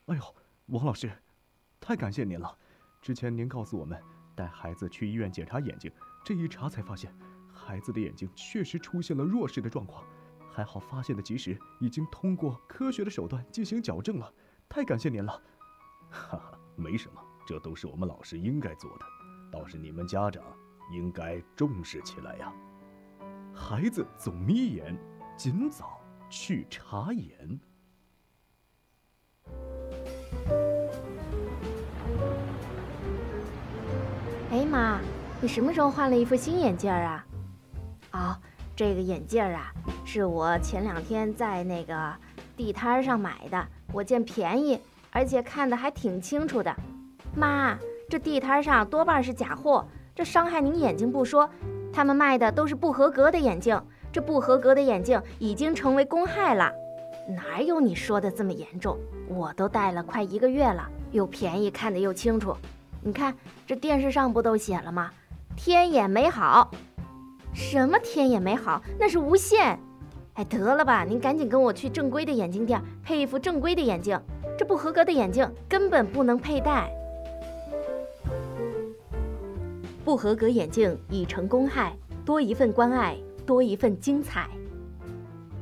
哎呦，王老师，太感谢您了！之前您告诉我们带孩子去医院检查眼睛，这一查才发现，孩子的眼睛确实出现了弱视的状况。还好发现的及时，已经通过科学的手段进行矫正了。太感谢您了！ 哈哈，没什么，这都是我们老师应该做的，倒是你们家长应该重视起来呀。 孩子总眯眼，尽早去查眼。 哎妈，你什么时候换了一副新眼镜啊？哦，这个眼镜啊，是我前2天在那个地摊上买的，我见便宜，而且看得还挺清楚的。妈，这地摊上多半是假货，这伤害您眼睛不说，他们卖的都是不合格的眼镜，这不合格的眼镜已经成为公害了。哪有你说的这么严重？我都戴了快1个月了，又便宜，看得又清楚。你看这电视上不都写了吗？天眼美好。什么天眼美好？那是无线。哎，得了吧，您赶紧跟我去正规的眼镜店配一副正规的眼镜，这不合格的眼镜根本不能佩戴。不合格眼镜已成公害，多一份关爱，多一份精彩。